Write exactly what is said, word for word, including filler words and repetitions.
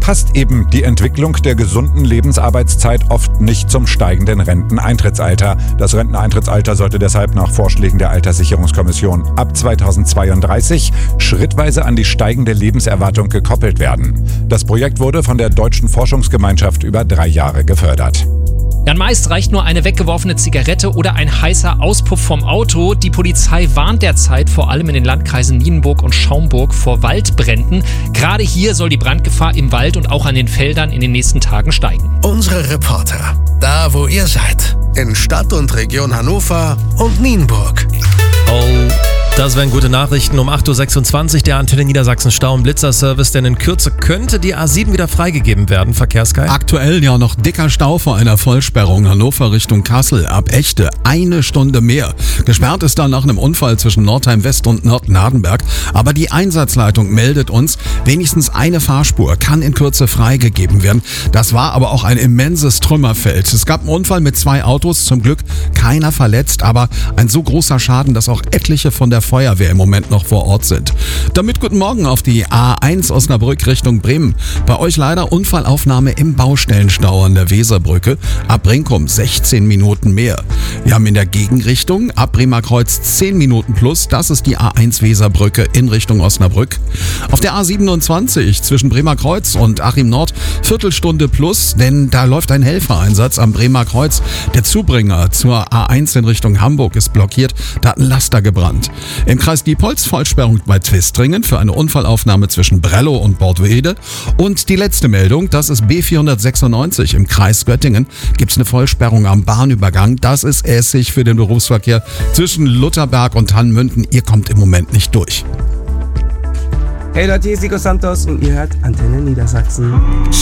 passt eben die Entwicklung der gesunden Lebensarbeitszeit oft nicht zum steigenden Renteneintrittsalter. Das Renteneintrittsalter sollte deshalb nach Vorschlägen der Alterssicherungskommission ab zweitausendzweiunddreißig schrittweise an die steigende Lebenserwartung gekoppelt werden. Das Projekt wurde von der Deutschen Forschungsgemeinschaft über drei Jahre gefördert. Ja, meist reicht nur eine weggeworfene Zigarette oder ein heißer Auspuff vom Auto. Die Polizei warnt derzeit vor allem in den Landkreisen Nienburg und Schaumburg vor Waldbränden. Gerade hier soll die Brandgefahr im Wald und auch an den Feldern in den nächsten Tagen steigen. Unsere Reporter, da wo ihr seid, in Stadt und Region Hannover und Nienburg. Oh, das wären gute Nachrichten um acht Uhr sechsundzwanzig, der Antenne Niedersachsen Stau- und Blitzerservice, denn in Kürze könnte die A sieben wieder freigegeben werden, Verkehrsguide. Aktuell ja noch dicker Stau vor einer Vollsperrung Hannover Richtung Kassel, ab Echte, eine Stunde mehr. Gesperrt ist da nach einem Unfall zwischen Nordheim West und Nord-Nadenberg, aber die Einsatzleitung meldet uns, wenigstens eine Fahrspur kann in Kürze freigegeben werden. Das war aber auch ein immenses Trümmerfeld. Es gab einen Unfall mit zwei Autos, zum Glück keiner verletzt, aber ein so großer Schaden, dass auch etliche von der Feuerwehr im Moment noch vor Ort sind. Damit guten Morgen auf die A eins Osnabrück Richtung Bremen. Bei euch leider Unfallaufnahme im Baustellenstau an der Weserbrücke. Ab Brinkum sechzehn Minuten mehr. Wir haben in der Gegenrichtung ab Bremer Kreuz zehn Minuten plus. Das ist die A eins Weserbrücke in Richtung Osnabrück. Auf der A siebenundzwanzig zwischen Bremer Kreuz und Achim Nord Viertelstunde plus, denn da läuft ein Helfereinsatz am Bremer Kreuz. Der Zubringer zur A eins in Richtung Hamburg ist blockiert. Da hat ein Laster gebrannt. Im Kreis Diepholz Vollsperrung bei Twistringen für eine Unfallaufnahme zwischen Brello und Bordwede. Und die letzte Meldung, das ist B vierhundertsechsundneunzig im Kreis Göttingen. Gibt es eine Vollsperrung am Bahnübergang. Das ist Essig für den Berufsverkehr zwischen Lutherberg und Hannmünden. Ihr kommt im Moment nicht durch. Hey Leute, hier ist Nico Santos und ihr hört Antenne Niedersachsen.